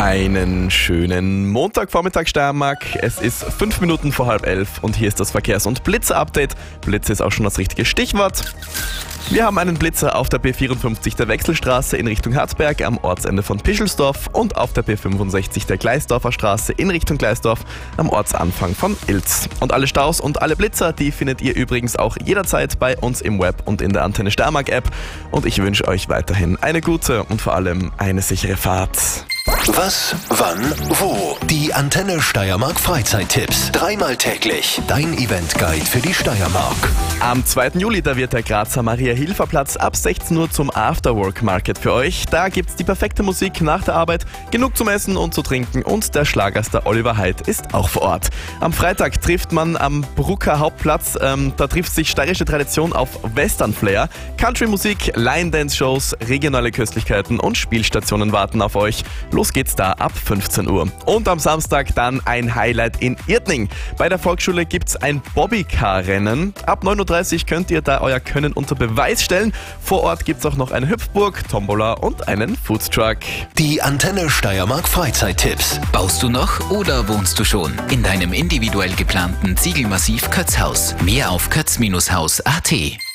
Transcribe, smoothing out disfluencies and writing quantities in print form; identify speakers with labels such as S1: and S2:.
S1: Einen schönen Montagvormittag, Steiermark. Es ist 5 Minuten vor halb 11 und hier ist das Verkehrs- und Blitzer-Update. Blitze ist auch schon das richtige Stichwort. Wir haben einen Blitzer auf der B54 der Wechselstraße in Richtung Harzberg am Ortsende von Pischelsdorf und auf der B65 der Gleisdorfer Straße in Richtung Gleisdorf am Ortsanfang von Ilz. Und alle Staus und alle Blitzer, die findet ihr übrigens auch jederzeit bei uns im Web und in der Antenne Steiermark App. Und ich wünsche euch weiterhin eine gute und vor allem eine sichere Fahrt.
S2: Was, wann, wo? Die Antenne Steiermark Freizeittipps. Dreimal täglich. Dein Eventguide für die Steiermark.
S1: Am 2. Juli, da wird der Grazer Maria-Hilfer-Platz ab 16 Uhr zum Afterwork-Market für euch. Da gibt's die perfekte Musik nach der Arbeit, genug zum Essen und zu trinken und der Schlagerstar Oliver Heid ist auch vor Ort. Am Freitag trifft man am Brucker Hauptplatz, da trifft sich steirische Tradition auf Western-Flair. Country-Musik, Line-Dance-Shows, regionale Köstlichkeiten und Spielstationen warten auf euch. Los geht's da ab 15 Uhr. Und am Samstag dann ein Highlight in Irtning. Bei der Volksschule gibt's ein Bobbycar-Rennen. Ab 9:30 Uhr könnt ihr da euer Können unter Beweis stellen. Vor Ort gibt's auch noch eine Hüpfburg, Tombola und einen Foodtruck.
S2: Die Antenne Steiermark Freizeittipps.
S3: Baust du noch oder wohnst du schon in deinem individuell geplanten Ziegelmassiv Kötzhaus? Mehr auf kötz-haus.at.